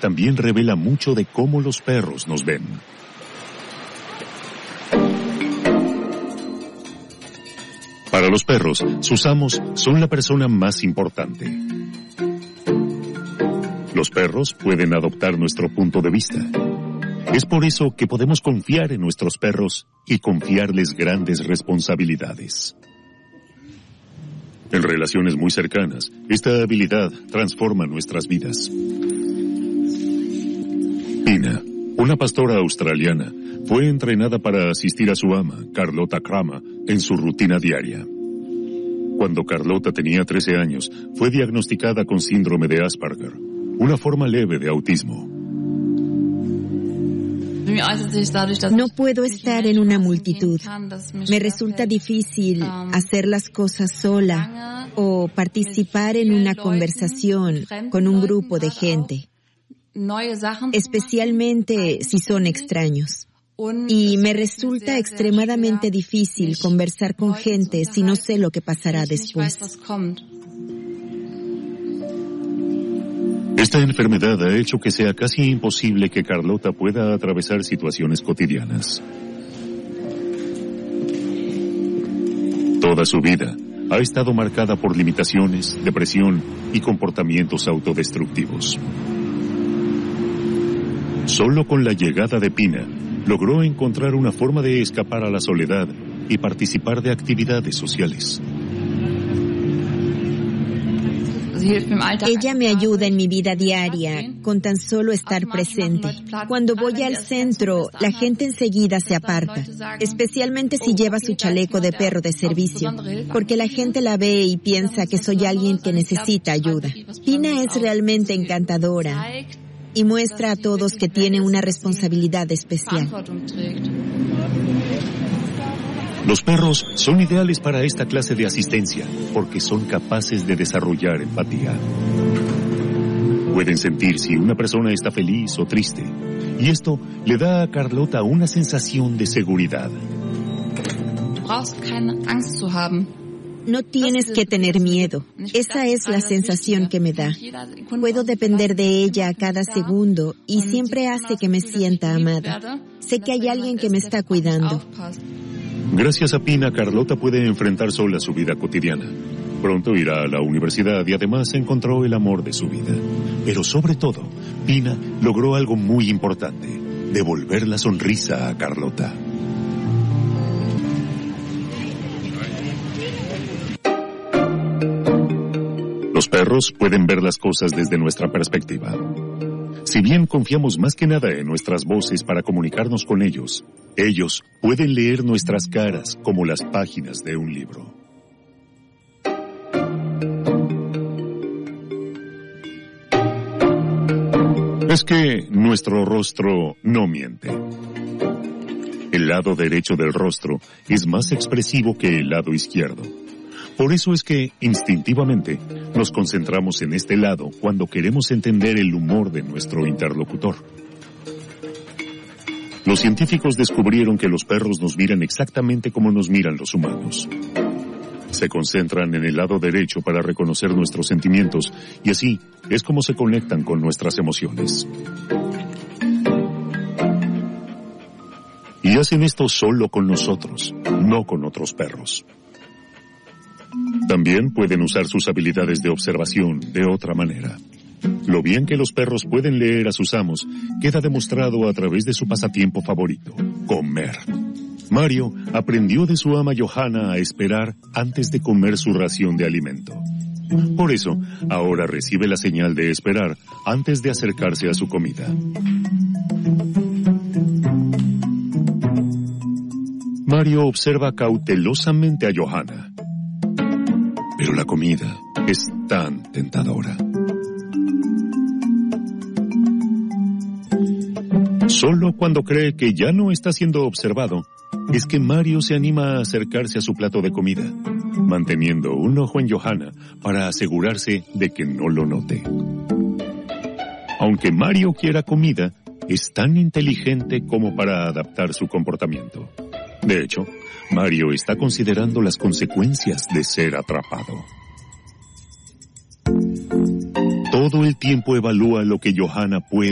también revela mucho de cómo los perros nos ven. Para los perros, sus amos son la persona más importante. Los perros pueden adoptar nuestro punto de vista. Es por eso que podemos confiar en nuestros perros y confiarles grandes responsabilidades. En relaciones muy cercanas, esta habilidad transforma nuestras vidas. Pina, una pastora australiana, fue entrenada para asistir a su ama, Carlota Kramer, en su rutina diaria. Cuando Carlota tenía 13 años, fue diagnosticada con síndrome de Asperger, una forma leve de autismo. No puedo estar en una multitud. Me resulta difícil hacer las cosas sola o participar en una conversación con un grupo de gente, especialmente si son extraños. Y me resulta extremadamente difícil conversar con gente si no sé lo que pasará después. Esta enfermedad ha hecho que sea casi imposible que Carlota pueda atravesar situaciones cotidianas. Toda su vida ha estado marcada por limitaciones, depresión y comportamientos autodestructivos. Solo con la llegada de Pina, logró encontrar una forma de escapar a la soledad y participar de actividades sociales. Ella me ayuda en mi vida diaria, con tan solo estar presente. Cuando voy al centro, la gente enseguida se aparta, especialmente si lleva su chaleco de perro de servicio, porque la gente la ve y piensa que soy alguien que necesita ayuda. Pina es realmente encantadora y muestra a todos que tiene una responsabilidad especial. Los perros son ideales para esta clase de asistencia porque son capaces de desarrollar empatía. Pueden sentir si una persona está feliz o triste, y esto le da a Carlota una sensación de seguridad. No tienes que tener miedo. Esa es la sensación que me da. Puedo depender de ella a cada segundo y siempre hace que me sienta amada. Sé que hay alguien que me está cuidando. Gracias a Pina, Carlota puede enfrentar sola su vida cotidiana. Pronto irá a la universidad y además encontró el amor de su vida. Pero sobre todo, Pina logró algo muy importante: devolver la sonrisa a Carlota. Los perros pueden ver las cosas desde nuestra perspectiva. Si bien confiamos más que nada en nuestras voces para comunicarnos con ellos, ellos pueden leer nuestras caras como las páginas de un libro. Es que nuestro rostro no miente. El lado derecho del rostro es más expresivo que el lado izquierdo. Por eso es que, instintivamente, nos concentramos en este lado cuando queremos entender el humor de nuestro interlocutor. Los científicos descubrieron que los perros nos miran exactamente como nos miran los humanos. Se concentran en el lado derecho para reconocer nuestros sentimientos y así es como se conectan con nuestras emociones. Y hacen esto solo con nosotros, no con otros perros. También pueden usar sus habilidades de observación de otra manera. Lo bien que los perros pueden leer a sus amos queda demostrado a través de su pasatiempo favorito, comer. Mario aprendió de su ama Johanna a esperar antes de comer su ración de alimento. Por eso, ahora recibe la señal de esperar antes de acercarse a su comida. Mario observa cautelosamente a Johanna. Pero la comida es tan tentadora. Solo cuando cree que ya no está siendo observado, es que Mario se anima a acercarse a su plato de comida, manteniendo un ojo en Johanna para asegurarse de que no lo note. Aunque Mario quiera comida, es tan inteligente como para adaptar su comportamiento. De hecho, Mario está considerando las consecuencias de ser atrapado. Todo el tiempo evalúa lo que Johanna puede